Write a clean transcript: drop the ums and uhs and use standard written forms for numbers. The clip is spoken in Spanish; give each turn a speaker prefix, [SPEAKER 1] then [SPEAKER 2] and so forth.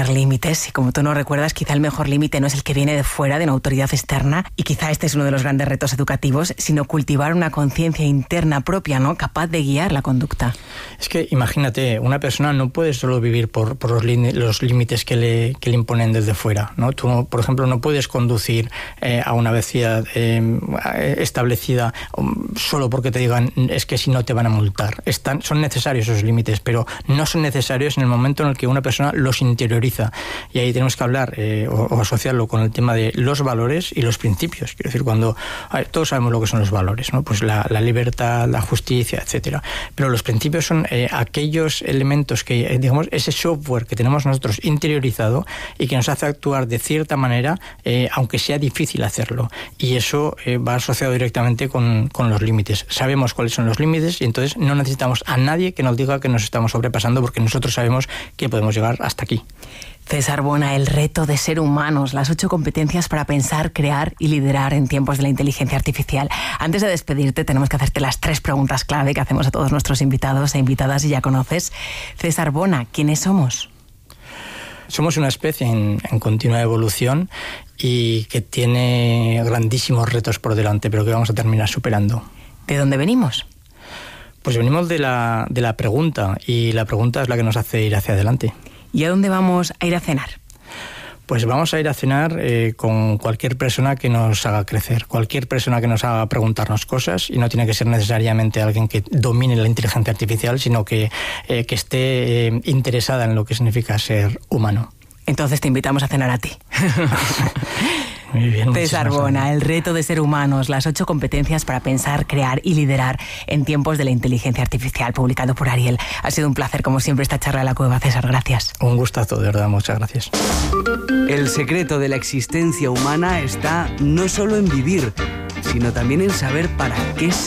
[SPEAKER 1] poner límites y como tú nos recuerdas, quizá el mejor límite no es el que viene de fuera, de una autoridad externa, y quizá este es uno de los grandes retos educativos, sino cultivar una conciencia interna propia, ¿no? Capaz de guiar la conducta.
[SPEAKER 2] Es que imagínate, una persona no puede solo vivir por los límites que le imponen desde fuera, ¿no? Tú, por ejemplo, no puedes conducir a una velocidad establecida solo porque te digan es que si no te van a multar. Son necesarios esos límites, pero no son necesarios en el momento en el que una persona los interioriza. Y ahí tenemos que hablar o asociarlo con el tema de los valores y los principios. Quiero decir, todos sabemos lo que son los valores, ¿no? Pues la libertad, la justicia, etcétera. Pero los principios son aquellos elementos que, digamos, ese software que tenemos nosotros interiorizado y que nos hace actuar de cierta manera, aunque sea difícil hacerlo. Y eso va asociado directamente con los límites. Sabemos cuáles son los límites y entonces no necesitamos a nadie que nos diga que nos estamos sobrepasando porque nosotros sabemos que podemos llegar hasta aquí.
[SPEAKER 1] César Bona, el reto de ser humanos, las 8 competencias para pensar, crear y liderar en tiempos de la inteligencia artificial. Antes de despedirte, tenemos que hacerte las 3 preguntas clave que hacemos a todos nuestros invitados e invitadas y ya conoces. César Bona, ¿quiénes somos?
[SPEAKER 2] Somos una especie en continua evolución y que tiene grandísimos retos por delante, pero que vamos a terminar superando.
[SPEAKER 1] ¿De dónde venimos?
[SPEAKER 2] Pues venimos de la pregunta, y la pregunta es la que nos hace ir hacia adelante.
[SPEAKER 1] ¿Y a dónde vamos a ir a cenar?
[SPEAKER 2] Pues vamos a ir a cenar con cualquier persona que nos haga crecer, cualquier persona que nos haga preguntarnos cosas, y no tiene que ser necesariamente alguien que domine la inteligencia artificial, sino que esté interesada en lo que significa ser humano.
[SPEAKER 1] Entonces te invitamos a cenar a ti.
[SPEAKER 2] Muy bien,
[SPEAKER 1] César Bona, el reto de ser humanos, las 8 competencias para pensar, crear y liderar en tiempos de la inteligencia artificial, publicado por Ariel. Ha sido un placer, como siempre, esta charla de La Cueva. César, gracias.
[SPEAKER 2] Un gustazo, de verdad, muchas gracias.
[SPEAKER 3] El secreto de la existencia humana está no solo en vivir, sino también en saber para qué se